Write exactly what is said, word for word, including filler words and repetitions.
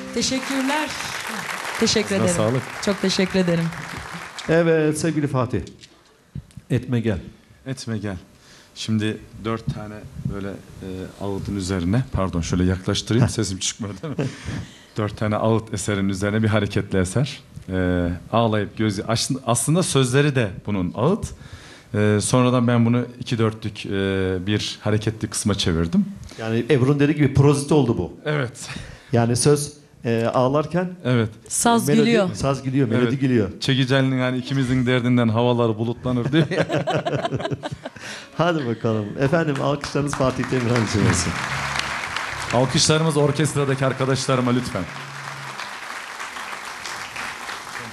Teşekkürler. Teşekkür Size ederim. sağlık. Çok teşekkür ederim. Evet sevgili Fatih. Etme gel. Etme gel. Şimdi dört tane böyle e, ağıtın üzerine, pardon şöyle yaklaştırayım sesim çıkmıyor değil mi? Dört tane ağıt eserin üzerine bir hareketli eser. E, ağlayıp gözü aslında, aslında sözleri de bunun ağıt. E, sonradan ben bunu iki dörtlük e, bir hareketli kısma çevirdim. Yani Ebru'nun dediği gibi prozite oldu bu. Evet. Yani söz e, ağlarken Evet. Saz melodi, gülüyor. Saz gülüyor, melodi Evet. gülüyor. Çekicelinin hani ikimizin derdinden havalar bulutlanır diyor ya. Hadi bakalım. Efendim alkışlarınız Fatih Demirhan için olsun. Alkışlarımız orkestradaki arkadaşlarıma lütfen.